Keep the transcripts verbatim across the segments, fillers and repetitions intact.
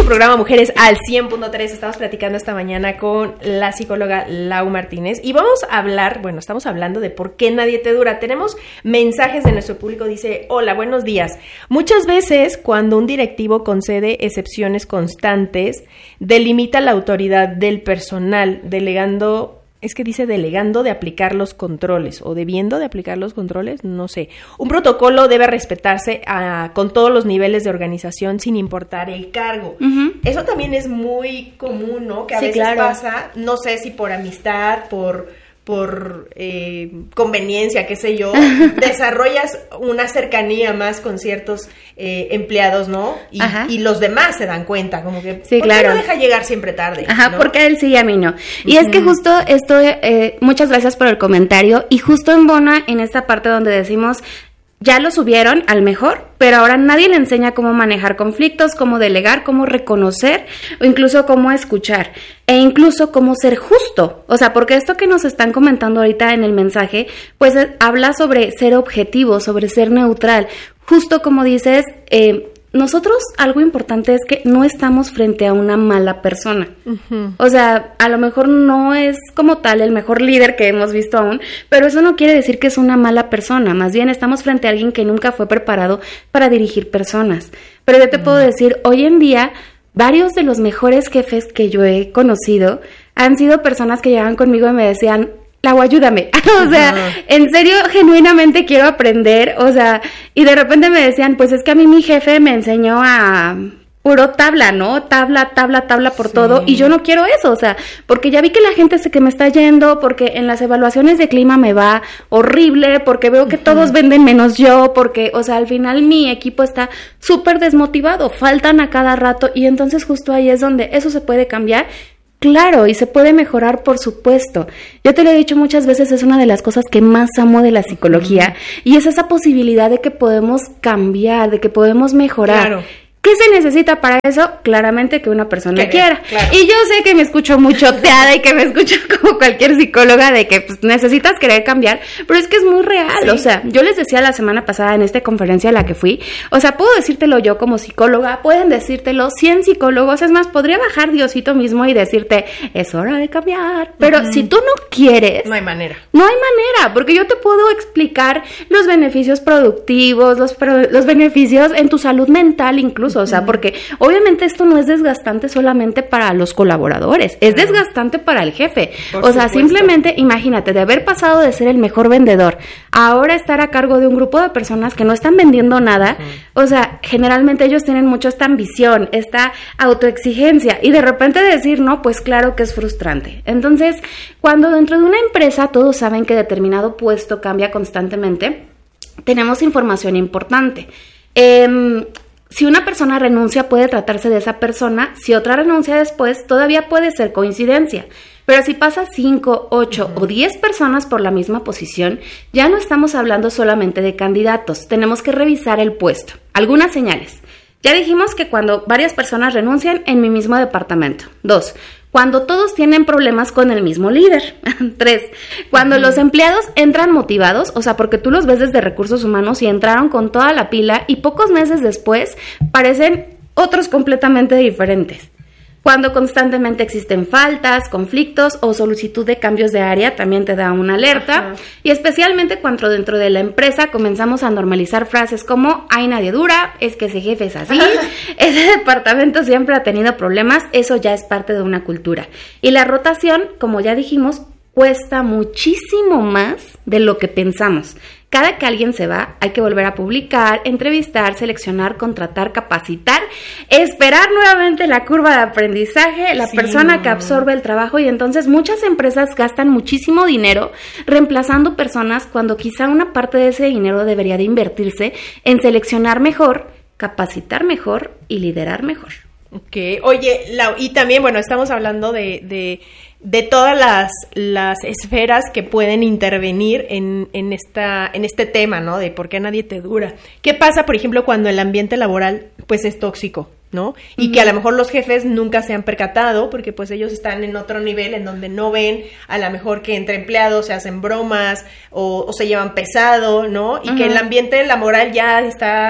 programa Mujeres al cien punto tres. Estamos platicando esta mañana con la psicóloga Lau Martínez y vamos a hablar, bueno, estamos hablando de por qué nadie te dura. Tenemos mensajes de nuestro público, dice, hola, buenos días. Muchas veces cuando un directivo concede excepciones constantes, delimita la autoridad del personal, delegando... Es que dice delegando de aplicar los controles o debiendo de aplicar los controles, no sé. Un protocolo debe respetarse a, con todos los niveles de organización sin importar el cargo. Uh-huh. Eso también es muy común, ¿no? Que a sí, veces claro. pasa, no sé si por amistad, por... por eh, conveniencia, qué sé yo, desarrollas una cercanía más con ciertos eh, empleados, ¿no? Y, y los demás se dan cuenta, como que, sí, ¿por claro. qué no deja llegar siempre tarde? Ajá, ¿no? Porque él sí y a mí no. Y uh-huh. es que justo esto, eh, muchas gracias por el comentario, y justo embona en esta parte donde decimos... Ya lo subieron al mejor, pero ahora nadie le enseña cómo manejar conflictos, cómo delegar, cómo reconocer o incluso cómo escuchar e incluso cómo ser justo. O sea, porque esto que nos están comentando ahorita en el mensaje, pues habla sobre ser objetivo, sobre ser neutral. Justo como dices, eh, nosotros algo importante es que no estamos frente a una mala persona. Uh-huh. O sea, a lo mejor no es como tal el mejor líder que hemos visto aún, pero eso no quiere decir que es una mala persona. Más bien estamos frente a alguien que nunca fue preparado para dirigir personas. Pero yo te uh-huh. puedo decir, hoy en día, varios de los mejores jefes que yo he conocido han sido personas que llegaban conmigo y me decían... Lau, ayúdame, o sea, uh-huh. en serio, genuinamente quiero aprender, o sea, y de repente me decían, pues es que a mí mi jefe me enseñó a puro tabla, ¿no? Tabla, tabla, tabla por sí. todo, y yo no quiero eso, o sea, porque ya vi que la gente se que me está yendo, porque en las evaluaciones de clima me va horrible, porque veo que uh-huh. todos venden menos yo, porque, o sea, al final mi equipo está súper desmotivado, faltan a cada rato, y entonces justo ahí es donde eso se puede cambiar. Claro, y se puede mejorar, por supuesto. Yo te lo he dicho muchas veces, es una de las cosas que más amo de la psicología, uh-huh. y es esa posibilidad de que podemos cambiar, de que podemos mejorar. Claro. ¿Qué se necesita para eso? Claramente que una persona que quiera. Claro. Y yo sé que me escucho muy choteada y que me escucho como cualquier psicóloga de que pues, necesitas querer cambiar, pero es que es muy real. Sí. O sea, yo les decía la semana pasada en esta conferencia a la que fui, o sea, puedo decírtelo yo como psicóloga, pueden decírtelo cien psicólogos, es más, podría bajar Diosito mismo y decirte, es hora de cambiar. Pero uh-huh. si tú no quieres... No hay manera. No hay manera, porque yo te puedo explicar los beneficios productivos, los, pro- los beneficios en tu salud mental incluso. O sea, porque obviamente esto no es desgastante solamente para los colaboradores, es claro. desgastante para el jefe. Por o sea, supuesto. Simplemente imagínate, de haber pasado de ser el mejor vendedor, a ahora estar a cargo de un grupo de personas que no están vendiendo nada. Uh-huh. O sea, generalmente ellos tienen mucho esta ambición, esta autoexigencia, y de repente decir no, pues claro que es frustrante. Entonces, cuando dentro de una empresa todos saben que determinado puesto cambia constantemente, tenemos información importante. Eh... Si una persona renuncia, puede tratarse de esa persona. Si otra renuncia después, todavía puede ser coincidencia. Pero si pasa cinco, ocho uh-huh. o diez personas por la misma posición, ya no estamos hablando solamente de candidatos. Tenemos que revisar el puesto. Algunas señales. Ya dijimos que cuando varias personas renuncian en mi mismo departamento. Dos, cuando todos tienen problemas con el mismo líder. Tres, cuando uh-huh. los empleados entran motivados, o sea, porque tú los ves desde recursos humanos y entraron con toda la pila y pocos meses después parecen otros completamente diferentes. Cuando constantemente existen faltas, conflictos o solicitud de cambios de área, también te da una alerta. Uh-huh. Y especialmente cuando dentro de la empresa comenzamos a normalizar frases como, ay, nadie dura, es que ese jefe es así, ese departamento siempre ha tenido problemas, eso ya es parte de una cultura. Y la rotación, como ya dijimos, cuesta muchísimo más de lo que pensamos. Cada que alguien se va, hay que volver a publicar, entrevistar, seleccionar, contratar, capacitar, esperar nuevamente la curva de aprendizaje, la sí, persona no. que absorbe el trabajo, y entonces muchas empresas gastan muchísimo dinero reemplazando personas cuando quizá una parte de ese dinero debería de invertirse en seleccionar mejor, capacitar mejor y liderar mejor. Ok, oye, Lau, y también, bueno, estamos hablando de... de de todas las, las esferas que pueden intervenir en, en, esta, en este tema, ¿no? De por qué nadie te dura. ¿Qué pasa, por ejemplo, cuando el ambiente laboral, pues, es tóxico, ¿no? Y uh-huh. que a lo mejor los jefes nunca se han percatado, porque, pues, ellos están en otro nivel en donde no ven, a lo mejor, que entre empleados se hacen bromas o, o se llevan pesado, ¿no? Y uh-huh. que el ambiente laboral ya está...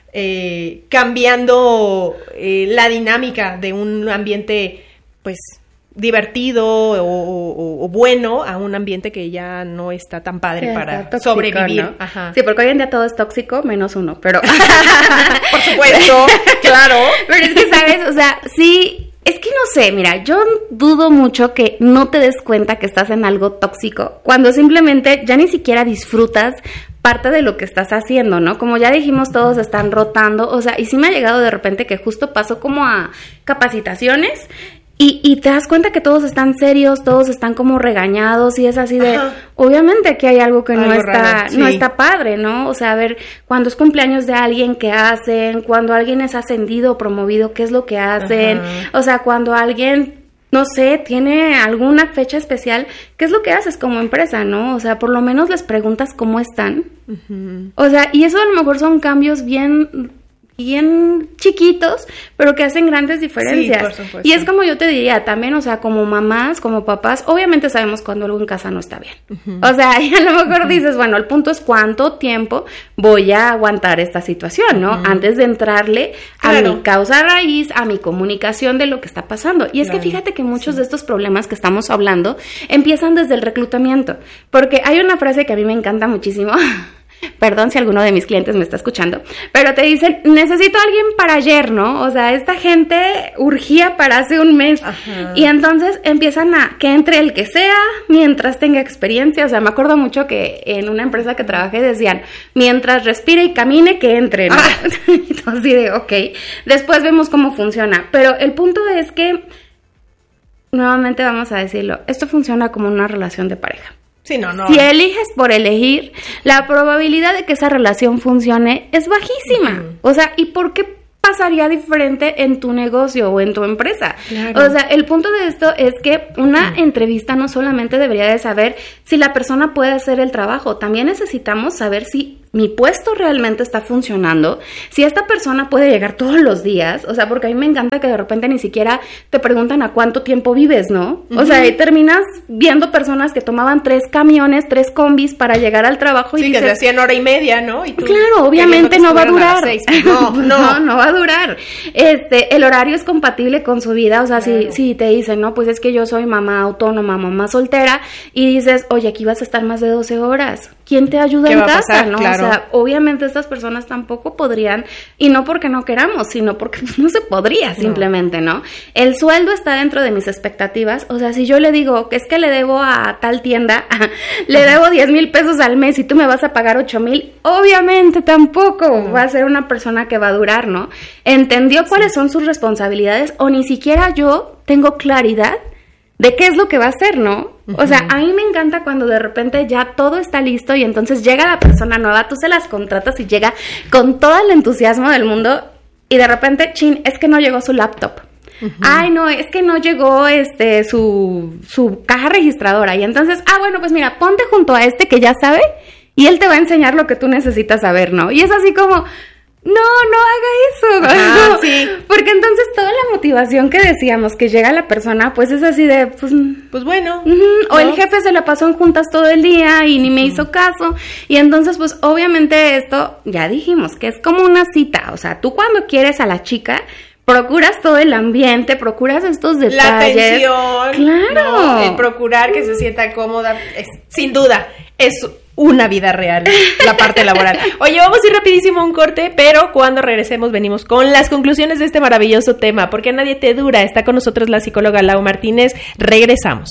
eh, cambiando eh, la dinámica de un ambiente, pues, divertido o, o, o bueno a un ambiente que ya no está tan padre sí, para tóxico, sobrevivir. ¿no? Ajá. Sí, porque hoy en día todo es tóxico, menos uno, pero... Por supuesto, claro. Pero es que, ¿sabes? O sea, sí, es que no sé, mira, yo dudo mucho que no te des cuenta que estás en algo tóxico cuando simplemente ya ni siquiera disfrutas parte de lo que estás haciendo, ¿no? Como ya dijimos, todos están rotando, o sea, y sí me ha llegado de repente que justo paso como a capacitaciones. Y, y te das cuenta que todos están serios, todos están como regañados y es así de, ajá, obviamente aquí hay algo que algo no está raro, sí. no está padre, ¿no? O sea, a ver, cuando es cumpleaños de alguien, ¿qué hacen? Cuando alguien es ascendido o promovido, ¿qué es lo que hacen? Ajá. O sea, cuando alguien, no sé, tiene alguna fecha especial, ¿qué es lo que haces como empresa, no? O sea, por lo menos les preguntas cómo están. Uh-huh. O sea, y eso a lo mejor son cambios bien... bien chiquitos, pero que hacen grandes diferencias. Sí, por supuesto. Y es como yo te diría también, o sea, como mamás, como papás, obviamente sabemos cuando algo en casa no está bien. Uh-huh. O sea, y a lo mejor uh-huh. dices, bueno, el punto es cuánto tiempo voy a aguantar esta situación, ¿no? Uh-huh. Antes de entrarle claro. a mi causa raíz, a mi comunicación de lo que está pasando. Y es claro. que fíjate que muchos sí. de estos problemas que estamos hablando empiezan desde el reclutamiento, porque hay una frase que a mí me encanta muchísimo. Perdón si alguno de mis clientes me está escuchando, pero te dicen, necesito a alguien para ayer, ¿no? O sea, esta gente urgía para hace un mes. Ajá. Y entonces empiezan a que entre el que sea mientras tenga experiencia. O sea, me acuerdo mucho que en una empresa que trabajé decían, mientras respire y camine, que entre, ¿no? Ah. Entonces, de, ok, después vemos cómo funciona. Pero el punto es que, nuevamente vamos a decirlo, esto funciona como una relación de pareja. Sí, no, no. Si eliges por elegir, la probabilidad de que esa relación funcione es bajísima. Uh-huh. O sea, ¿y por qué pasaría diferente en tu negocio o en tu empresa? Claro. O sea, el punto de esto es que una uh-huh. entrevista no solamente debería de saber si la persona puede hacer el trabajo, también necesitamos saber si mi puesto realmente está funcionando, si esta persona puede llegar todos los días, o sea, porque a mí me encanta que de repente ni siquiera te preguntan a cuánto tiempo vives, ¿no? Uh-huh. O sea, y terminas viendo personas que tomaban tres camiones, tres combis para llegar al trabajo y sí, dices, que te hacían hora y media, ¿no? Y tú, claro, obviamente no va a durar. Seis, no, no, no, no va a durar. Este, el horario es compatible con su vida, o sea, claro. si, si te dicen, no, pues es que yo soy mamá autónoma, mamá soltera, y dices, oye, aquí vas a estar más de doce horas. ¿Quién te ayuda en casa, pasar? ¿No? Claro. O sea, obviamente estas personas tampoco podrían, y no porque no queramos, sino porque no se podría simplemente, ¿no? El sueldo está dentro de mis expectativas, o sea, si yo le digo que es que le debo a tal tienda, le Ajá. debo diez mil pesos al mes y tú me vas a pagar ocho mil, obviamente tampoco Ajá. va a ser una persona que va a durar, ¿no? ¿Entendió sí. cuáles son sus responsabilidades o ni siquiera yo tengo claridad de qué es lo que va a hacer, ¿no? Uh-huh. O sea, a mí me encanta cuando de repente ya todo está listo y entonces llega la persona nueva, tú se las contratas y llega con todo el entusiasmo del mundo y de repente, chin, es que no llegó su laptop. Uh-huh. Ay, no, es que no llegó este su, su caja registradora. Y entonces, ah, bueno, pues mira, ponte junto a este que ya sabe y él te va a enseñar lo que tú necesitas saber, ¿no? Y es así como... No, no haga eso. Ajá, no. Sí. Porque entonces toda la motivación que decíamos que llega la persona, pues es así de, pues... Pues bueno. Uh-huh, ¿no? O el jefe se la pasó en juntas todo el día y ni me uh-huh. hizo caso. Y entonces, pues obviamente esto, ya dijimos, que es como una cita. O sea, tú cuando quieres a la chica... procuras todo el ambiente, procuras estos detalles. La atención. Claro. ¿No? El procurar que se sienta cómoda. Es, sin duda, es una vida real, la parte laboral. Oye, vamos a ir rapidísimo a un corte, pero cuando regresemos venimos con las conclusiones de este maravilloso tema. Porque nadie te dura. Está con nosotros la psicóloga Lau Martínez. Regresamos.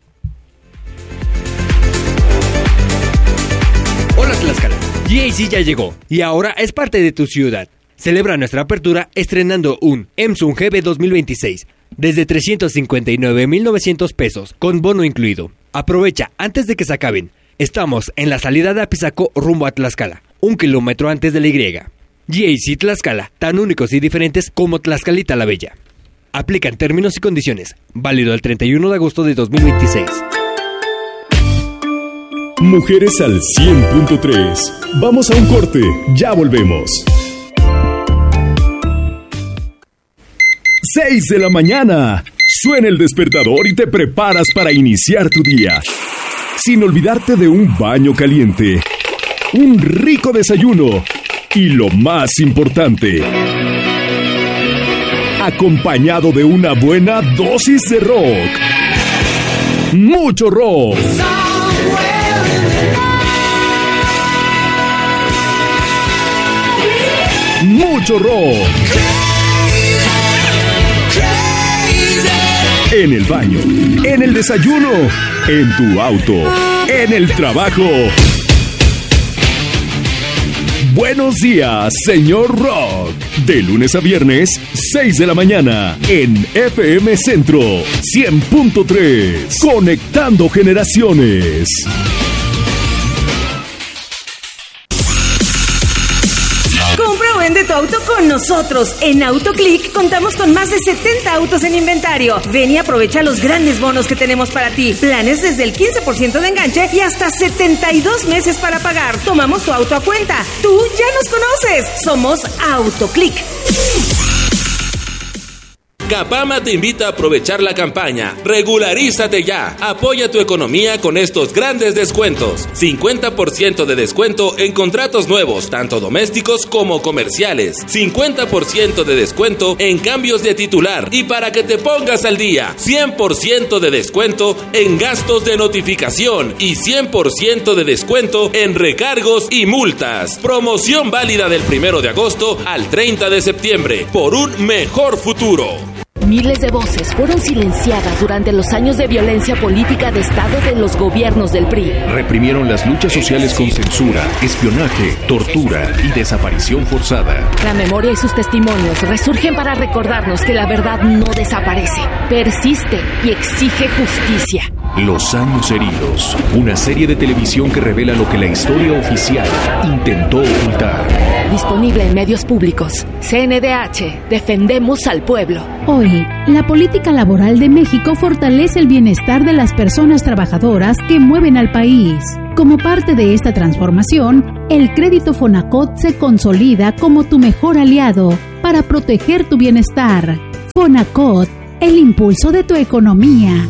Hola Tlaxcala. G A C ya llegó y ahora es parte de tu ciudad. Celebra nuestra apertura estrenando un Emsun G B dos mil veintiséis desde trescientos cincuenta y nueve mil novecientos pesos con bono incluido. Aprovecha antes de que se acaben. Estamos en la salida de Apizaco rumbo a Tlaxcala, un kilómetro antes de la Y. G A C Tlaxcala, tan únicos y diferentes como Tlaxcalita la Bella. Aplican términos y condiciones. Válido el treinta y uno de agosto de dos mil veintiséis. Mujeres al cien punto tres. Vamos a un corte, ya volvemos. seis de la mañana. Suena el despertador y te preparas para iniciar tu día. Sin olvidarte de un baño caliente, un rico desayuno Y lo más importante, acompañado de una buena dosis de rock. Mucho rock. Mucho rock. En el baño, en el desayuno, en tu auto, en el trabajo. Buenos días, señor Rock. De lunes a viernes, seis de la mañana, en F M Centro cien punto tres. Conectando generaciones. Compra o vende tu auto con nosotros. En AutoClick contamos con más de setenta autos en inventario. Ven y aprovecha los grandes bonos que tenemos para ti. Planes desde el quince por ciento de enganche y hasta setenta y dos meses para pagar. Tomamos tu auto a cuenta. Tú ya nos conoces. Somos AutoClick. Capama te invita a aprovechar la campaña Regularízate ya. Apoya tu economía con estos grandes descuentos. cincuenta por ciento de descuento en contratos nuevos, tanto domésticos como comerciales. cincuenta por ciento de descuento en cambios de titular. Y para que te pongas al día, cien por ciento de descuento en gastos de notificación y cien por ciento de descuento en recargos y multas. Promoción válida del primero de agosto al treinta de septiembre por un mejor futuro. Miles de voces fueron silenciadas durante los años de violencia política de Estado de los gobiernos del P R I. Reprimieron las luchas sociales con censura, espionaje, tortura y desaparición forzada. La memoria y sus testimonios resurgen para recordarnos que la verdad no desaparece, persiste y exige justicia. Los años heridos, una serie de televisión que revela lo que la historia oficial intentó ocultar. Disponible en medios públicos. C N D H, defendemos al pueblo. Hoy, la política laboral de México fortalece el bienestar de las personas trabajadoras que mueven al país. Como parte de esta transformación, el crédito Fonacot se consolida como tu mejor aliado para proteger tu bienestar. Fonacot, el impulso de tu economía.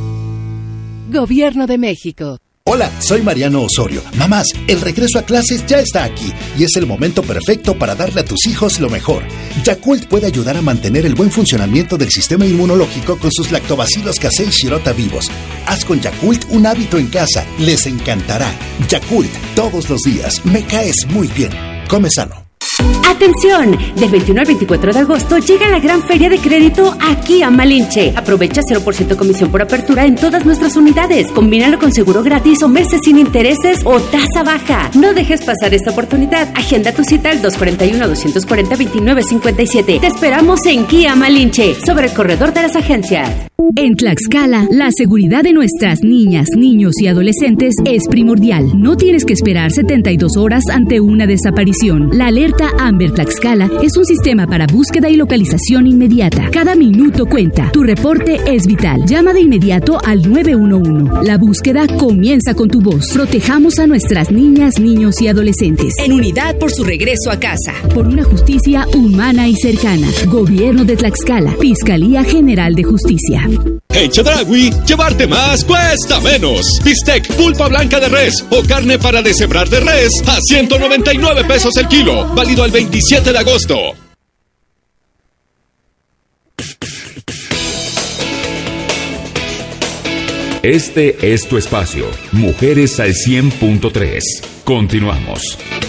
Gobierno de México. Hola, soy Mariano Osorio. Mamás, el regreso a clases ya está aquí y es el momento perfecto para darle a tus hijos lo mejor. Yakult puede ayudar a mantener el buen funcionamiento del sistema inmunológico con sus lactobacilos casei shirota vivos. Haz con Yakult un hábito en casa. Les encantará. Yakult, todos los días. Me caes muy bien. Come sano. ¡Atención! Del veintiuno al veinticuatro de agosto llega la gran feria de crédito aquí a Malinche. Aprovecha cero por ciento comisión por apertura en todas nuestras unidades. Combínalo con seguro gratis o meses sin intereses o tasa baja. No dejes pasar esta oportunidad. Agenda tu cita al dos cuatro uno, dos cuatro cero, dos nueve cinco siete. Te esperamos en Kia Malinche, sobre el corredor de las agencias. En Tlaxcala, la seguridad de nuestras niñas, niños y adolescentes es primordial. No tienes que esperar setenta y dos horas ante una desaparición. La alerta Amber Tlaxcala es un sistema para búsqueda y localización inmediata. Cada minuto cuenta. Tu reporte es vital. Llama de inmediato al nueve uno uno. La búsqueda comienza con tu voz. Protejamos a nuestras niñas, niños y adolescentes. En unidad por su regreso a casa. Por una justicia humana y cercana. Gobierno de Tlaxcala. Fiscalía General de Justicia. En Chedraui, llevarte más cuesta menos. Bistec, pulpa blanca de res o carne para deshebrar de res a ciento noventa y nueve pesos el kilo. Válido al veintisiete de agosto. Este es tu espacio. Mujeres al cien punto tres. Continuamos.